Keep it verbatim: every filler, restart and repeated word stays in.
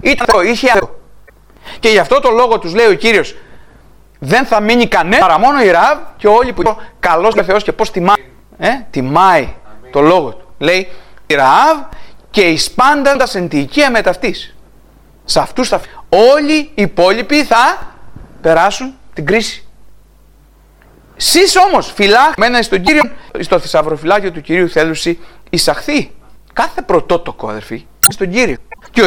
Ήταν το, είχε αυτό. Και γι' αυτό το λόγο τους λέει ο Κύριος, δεν θα μείνει κανένα παρά μόνο η Ραβ και όλοι που είναι καλός με Θεός και πώς τιμάει. Ε, τιμάει το λόγο του. Λέει η Ραβ και εις πάντας εν τη οικία μεταυτής. Σε αυτούς θα όλοι οι υπόλοιποι θα περάσουν την κρίση. Σεις όμως φυλάχμενα στον Κύριο, στο θησαυροφυλάκιο του Κυρίου θέλουσι εισαχθεί. Κάθε πρωτότοκο, αδερφοί, στον Κύριο.